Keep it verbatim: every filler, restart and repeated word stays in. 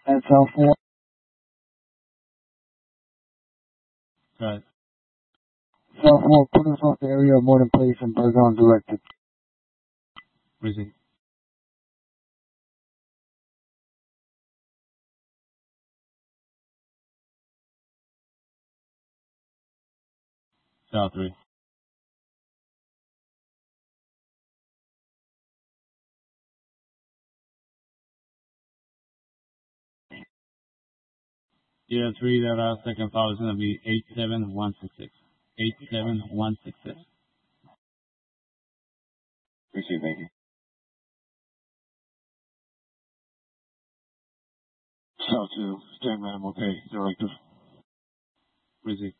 S L four. Right. S L four, put us off the area of Morton Place and Bergeron directed. Receive. South three. Yeah, three, that our second file is going to be eight seven one six six. eight seven one six six. Receive, thank you. South two, stand man, okay, directive. Receive.